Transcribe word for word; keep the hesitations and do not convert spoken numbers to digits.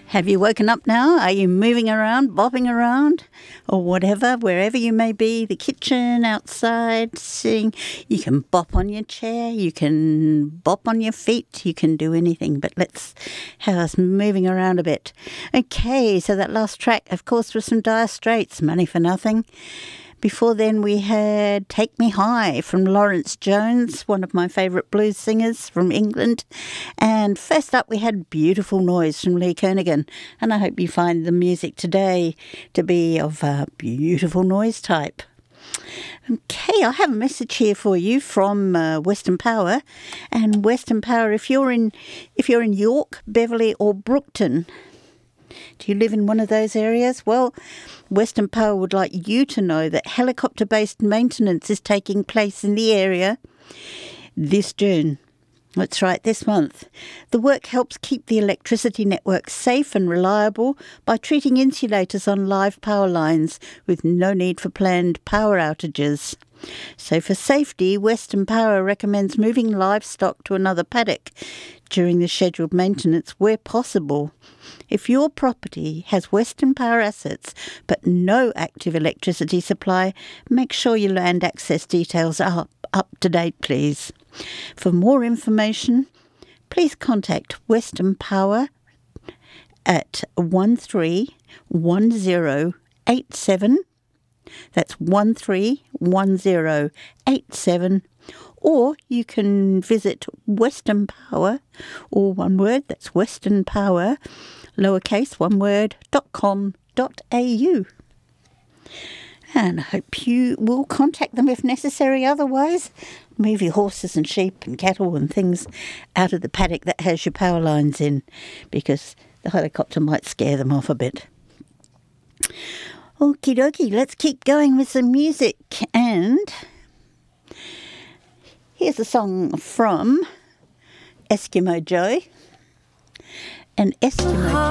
Have you woken up now? Are you moving around, bopping around, or whatever, wherever you may be, the kitchen, outside, sitting? You can bop on your chair, you can bop on your feet, you can do anything, but let's have us moving around a bit. Okay, so that last track, of course, was from Dire Straits, Money for Nothing. Before then, we had Take Me High from Lawrence Jones, one of my favourite blues singers from England. And first up, we had Beautiful Noise from Lee Kernaghan. And I hope you find the music today to be of a beautiful noise type. Okay, I have a message here for you from uh, Western Power. And Western Power, if you're in if you're in York, Beverley or Brookton, do you live in one of those areas? Well, Western Power would like you to know that helicopter-based maintenance is taking place in the area this June. That's right, this month. The work helps keep the electricity network safe and reliable by treating insulators on live power lines with no need for planned power outages. So for safety, Western Power recommends moving livestock to another paddock during the scheduled maintenance where possible. If your property has Western Power assets but no active electricity supply, make sure your land access details are up, up to date, please. For more information, please contact Western Power at one three one zero eight seven. That's one three one zero eight seven. Or you can visit Western Power, all one word, that's Western Power, lowercase, one word, dot com dot a u. And I hope you will contact them if necessary. Otherwise, move your horses and sheep and cattle and things out of the paddock that has your power lines in, because the helicopter might scare them off a bit. Okie dokie, let's keep going with some music. And here's a song from Eskimo Joe. And Eskimo Joe